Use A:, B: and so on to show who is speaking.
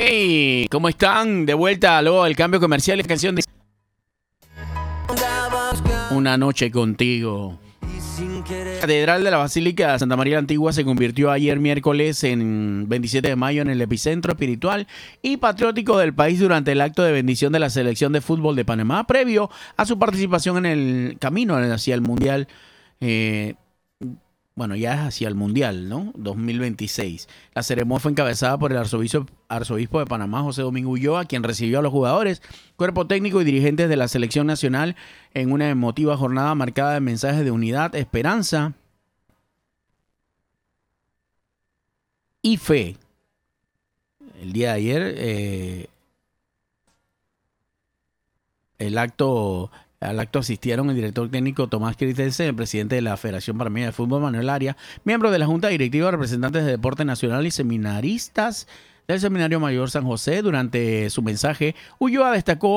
A: Hey, ¿cómo están? De vuelta luego del cambio comercial y canción de Una noche contigo. La Catedral de la Basílica de Santa María la Antigua se convirtió ayer miércoles en 27 de mayo en el epicentro espiritual y patriótico del país durante el acto de bendición de la selección de fútbol de Panamá previo a su participación en el camino hacia el Mundial. Ya es hacia el Mundial, ¿no? 2026. La ceremonia fue encabezada por el arzobispo de Panamá, José Domingo Ulloa, quien recibió a los jugadores, cuerpo técnico y dirigentes de la selección nacional en una emotiva jornada marcada de mensajes de unidad, esperanza y fe. El día de ayer, al acto asistieron el director técnico Tomás Christensen, el presidente de la Federación Panameña de Fútbol, Manuel Arias, miembros de la Junta Directiva, representantes de Deporte Nacional y seminaristas del Seminario Mayor San José. Durante su mensaje, Ulloa destacó